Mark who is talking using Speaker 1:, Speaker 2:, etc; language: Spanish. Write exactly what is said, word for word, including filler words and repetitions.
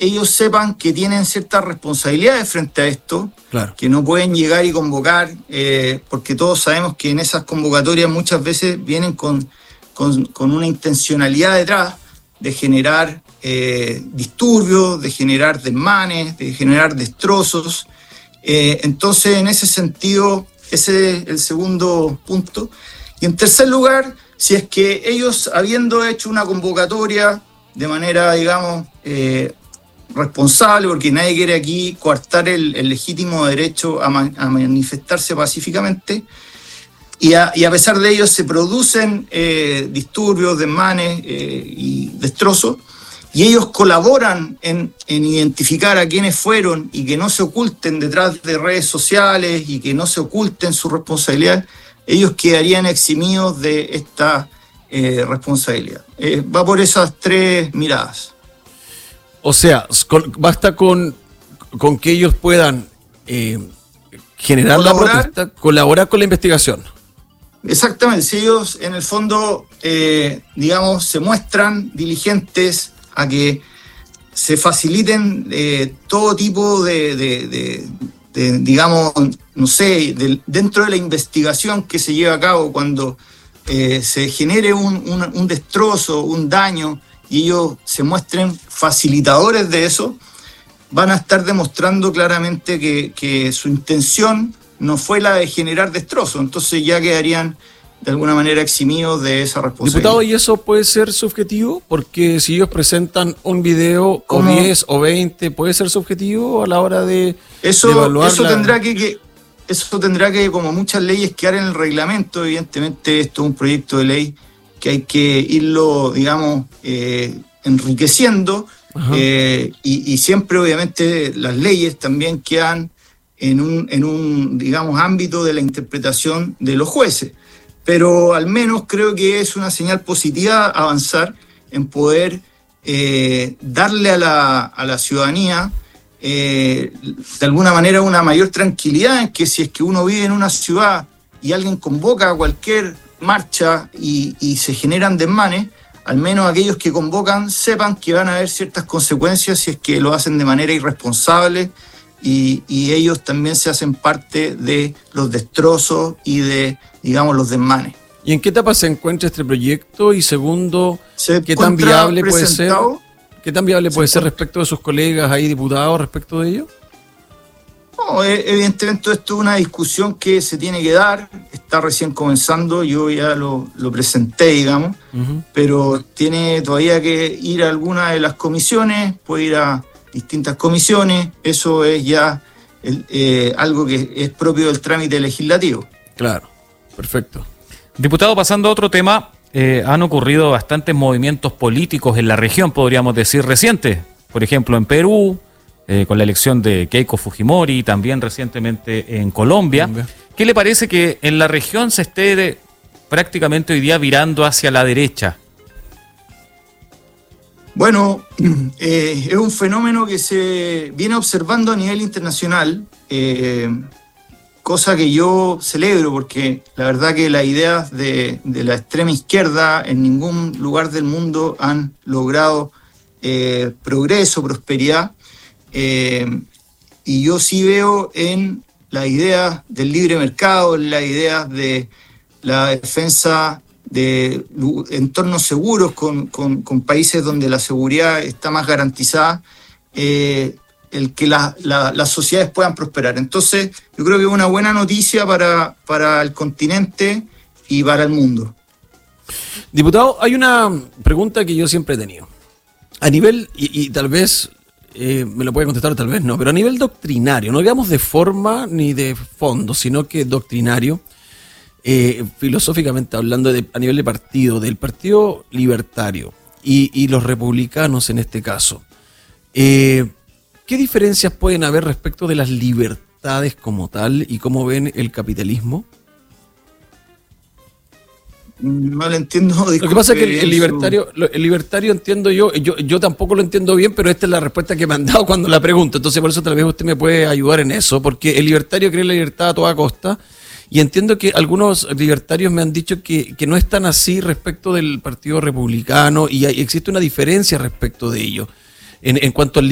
Speaker 1: ellos sepan que tienen ciertas responsabilidades frente a esto, claro, que no pueden llegar y convocar, eh, porque todos sabemos que en esas convocatorias muchas veces vienen con, con, con una intencionalidad detrás de generar eh, disturbios, de generar desmanes, de generar destrozos. Eh, entonces, en ese sentido, ese es el segundo punto. Y en tercer lugar, si es que ellos, habiendo hecho una convocatoria de manera, digamos, eh, responsable, porque nadie quiere aquí coartar el, el legítimo derecho a, man, a manifestarse pacíficamente, y a, y a pesar de ello se producen eh, disturbios, desmanes eh, y destrozos, y ellos colaboran en, en identificar a quienes fueron y que no se oculten detrás de redes sociales y que no se oculten su responsabilidad, ellos quedarían eximidos de esta eh, responsabilidad. Eh, va por esas tres miradas.
Speaker 2: O sea, con, basta con, con que ellos puedan eh, generar colaborar, la protesta, colaborar con la investigación.
Speaker 1: Exactamente, si ellos en el fondo, eh, digamos, se muestran diligentes a que se faciliten eh, todo tipo de, de, de, de, digamos, no sé, de, dentro de la investigación que se lleva a cabo cuando eh, se genere un, un, un destrozo, un daño, y ellos se muestren facilitadores de eso, van a estar demostrando claramente que, que su intención no fue la de generar destrozo, entonces ya quedarían de alguna manera eximidos de esa responsabilidad.
Speaker 2: Diputado, ¿y eso puede ser subjetivo? Porque si ellos presentan un video o diez o veinte, ¿puede ser subjetivo a la hora de,
Speaker 1: eso,
Speaker 2: de evaluar?
Speaker 1: Eso
Speaker 2: la...
Speaker 1: tendrá que, que, eso tendrá que, como muchas leyes, quedar en el reglamento. Evidentemente esto es un proyecto de ley que hay que irlo, digamos, eh, enriqueciendo, eh, y, y siempre obviamente las leyes también quedan en un, en un, digamos, ámbito de la interpretación de los jueces. Pero al menos creo que es una señal positiva avanzar en poder eh, darle a la, a la ciudadanía eh, de alguna manera una mayor tranquilidad en que si es que uno vive en una ciudad y alguien convoca a cualquier marcha y, y se generan desmanes, al menos aquellos que convocan sepan que van a haber ciertas consecuencias si es que lo hacen de manera irresponsable, y, y ellos también se hacen parte de los destrozos y de, digamos, los desmanes.
Speaker 2: ¿Y en qué etapa se encuentra este proyecto? Y segundo, ¿qué tan viable puede ser? ¿Qué tan viable puede ser respecto de sus colegas ahí, diputados, respecto de ello?
Speaker 1: No, evidentemente esto es una discusión que se tiene que dar, está recién comenzando, yo ya lo, lo presenté, digamos, uh-huh. pero tiene todavía que ir a alguna de las comisiones, puede ir a distintas comisiones, eso es ya el, eh, algo que es propio del trámite legislativo.
Speaker 2: Claro, perfecto.
Speaker 3: Diputado, pasando a otro tema, eh, han ocurrido bastantes movimientos políticos en la región, podríamos decir, recientes. Por ejemplo, en Perú, eh, con la elección de Keiko Fujimori, también recientemente en Colombia. Colombia. ¿Qué le parece que en la región se esté de, prácticamente hoy día virando hacia la derecha?
Speaker 1: Bueno, eh, es un fenómeno que se viene observando a nivel internacional, eh, cosa que yo celebro porque la verdad que las ideas de, de la extrema izquierda en ningún lugar del mundo han logrado eh, progreso, prosperidad, eh, y yo sí veo en las ideas del libre mercado, en las ideas de la defensa de entornos seguros con, con, con países donde la seguridad está más garantizada, eh, el que la, la, las sociedades puedan prosperar. Entonces, yo creo que es una buena noticia para, para el continente y para el mundo.
Speaker 2: Diputado, hay una pregunta que yo siempre he tenido. A nivel, y, y tal vez eh, me lo puede contestar, tal vez no, pero a nivel doctrinario, no digamos de forma ni de fondo, sino que doctrinario, Eh, filosóficamente hablando, de, a nivel de partido, del Partido Libertario y, y los republicanos en este caso, eh, ¿qué diferencias pueden haber respecto de las libertades como tal y cómo ven el capitalismo?
Speaker 1: No lo entiendo.
Speaker 2: Lo que pasa es que el, el libertario, el libertario entiendo yo, yo, yo tampoco lo entiendo bien, pero esta es la respuesta que me han dado cuando la pregunto, entonces por eso tal vez usted me puede ayudar en eso, porque el libertario cree en la libertad a toda costa. Y entiendo que algunos libertarios me han dicho que, que no es tan así respecto del Partido Republicano y hay, existe una diferencia respecto de ello en, en cuanto al